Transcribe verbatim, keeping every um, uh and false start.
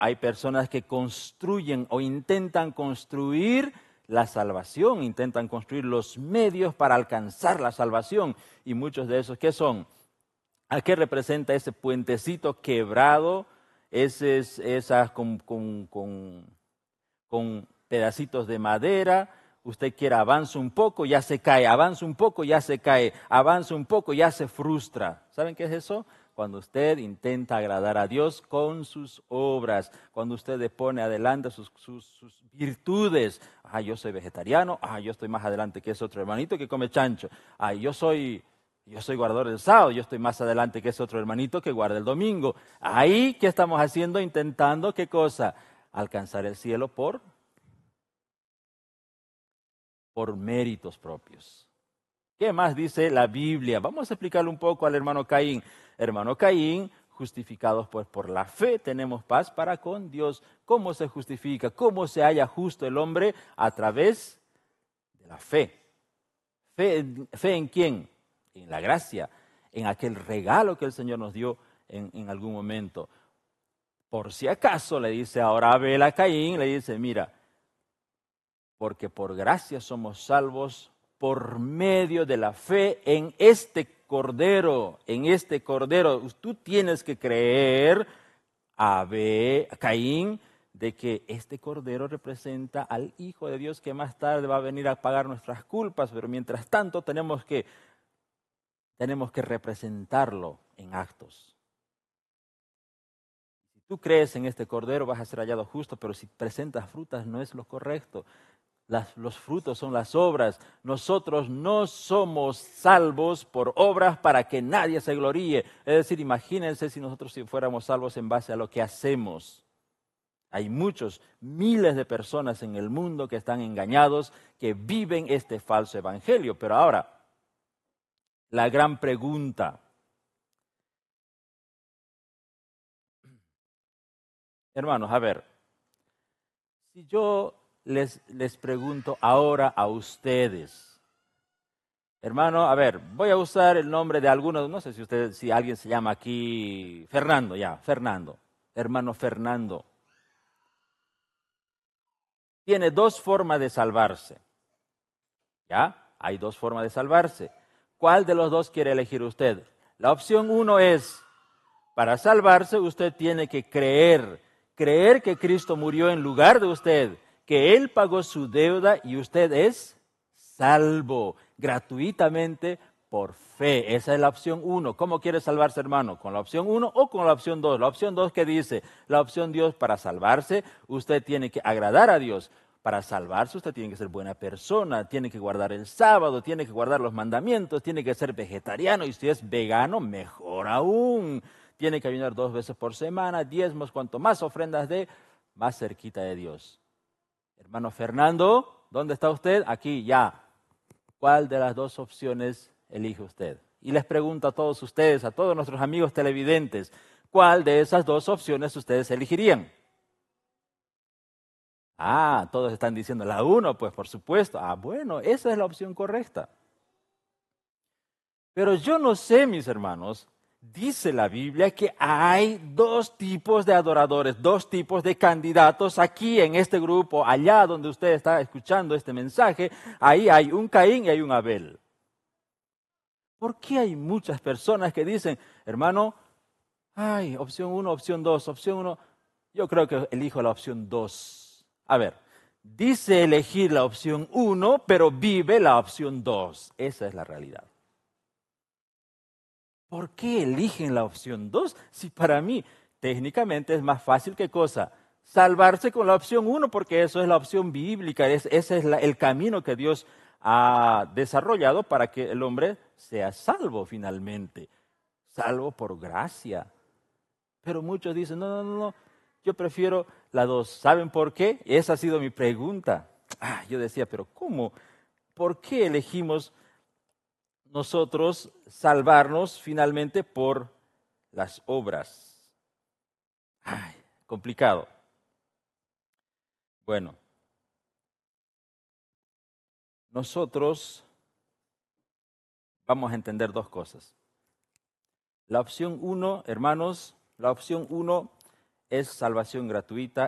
hay personas que construyen o intentan construir la salvación, intentan construir los medios para alcanzar la salvación. Y muchos de esos, ¿qué son? ¿A qué representa ese puentecito quebrado? Ese es, esas con, con, con, con pedacitos de madera. Usted quiere avanza un poco, ya se cae, avanza un poco, ya se cae, avanza un poco, ya se frustra. ¿Saben qué es eso? Cuando usted intenta agradar a Dios con sus obras, cuando usted le pone adelante sus, sus, sus virtudes. Ah, yo soy vegetariano, ah, yo estoy más adelante que ese otro hermanito que come chancho. Ah, yo soy, yo soy guardador del sábado, yo estoy más adelante que ese otro hermanito que guarda el domingo. Ahí, ¿qué estamos haciendo? Intentando, ¿qué cosa? Alcanzar el cielo por por méritos propios. ¿Qué más dice la Biblia? Vamos a explicarle un poco al hermano Caín. Hermano Caín, justificados pues por la fe, tenemos paz para con Dios. ¿Cómo se justifica? ¿Cómo se halla justo el hombre? A través de la fe. ¿Fe, fe en quién? En la gracia, en aquel regalo que el Señor nos dio en, en algún momento. Por si acaso, le dice ahora Abel a Caín, le dice, mira, porque por gracia somos salvos por medio de la fe en este Cordero, en este Cordero. Tú tienes que creer, Abel, Caín, de que este Cordero representa al Hijo de Dios que más tarde va a venir a pagar nuestras culpas, pero mientras tanto tenemos que, tenemos que representarlo en actos. Si tú crees en este Cordero vas a ser hallado justo, pero si presentas frutas no es lo correcto. Las, los frutos son las obras. Nosotros no somos salvos por obras para que nadie se gloríe. Es decir, imagínense si nosotros si fuéramos salvos en base a lo que hacemos. Hay muchos, miles de personas en el mundo que están engañados, que viven este falso evangelio. Pero ahora, la gran pregunta. Hermanos, a ver, si yo les, les pregunto ahora a ustedes, hermano, a ver, voy a usar el nombre de algunos, no sé si usted, si alguien se llama aquí, Fernando, ya, Fernando, hermano Fernando. Tiene dos formas de salvarse, ¿ya? Hay dos formas de salvarse. ¿Cuál de los dos quiere elegir usted? La opción uno es, para salvarse usted tiene que creer, creer que Cristo murió en lugar de usted, que Él pagó su deuda y usted es salvo gratuitamente por fe. Esa es la opción uno. ¿Cómo quiere salvarse, hermano? ¿Con la opción uno o con la opción dos? La opción dos, ¿qué dice? La opción Dios, para salvarse, usted tiene que agradar a Dios. Para salvarse usted tiene que ser buena persona, tiene que guardar el sábado, tiene que guardar los mandamientos, tiene que ser vegetariano y si es vegano, mejor aún. Tiene que ayunar dos veces por semana, diezmos, cuanto más ofrendas dé, más cerquita de Dios. Hermano Fernando, ¿dónde está usted? Aquí, ya. ¿Cuál de las dos opciones elige usted? Y les pregunto a todos ustedes, a todos nuestros amigos televidentes, ¿cuál de esas dos opciones ustedes elegirían? Ah, todos están diciendo la uno, pues por supuesto. Ah, bueno, esa es la opción correcta. Pero yo no sé, mis hermanos, dice la Biblia que hay dos tipos de adoradores, dos tipos de candidatos aquí en este grupo, allá donde usted está escuchando este mensaje, ahí hay un Caín y hay un Abel. ¿Por qué hay muchas personas que dicen, hermano, ay, opción uno, opción dos, opción uno, yo creo que elijo la opción dos. A ver, dice elegir la opción uno, pero vive la opción dos. Esa es la realidad. ¿Por qué eligen la opción dos? Si para mí técnicamente es más fácil, ¿qué cosa? Salvarse con la opción uno, porque eso es la opción bíblica, es, ese es la, el camino que Dios ha desarrollado para que el hombre sea salvo finalmente, salvo por gracia. Pero muchos dicen, no, no, no, no, yo prefiero la dos. ¿Saben por qué? Esa ha sido mi pregunta. Ah, yo decía, pero ¿cómo? ¿Por qué elegimos nosotros salvarnos finalmente por las obras? Ay, complicado. Bueno, nosotros vamos a entender dos cosas. La opción uno, hermanos, la opción uno es salvación gratuita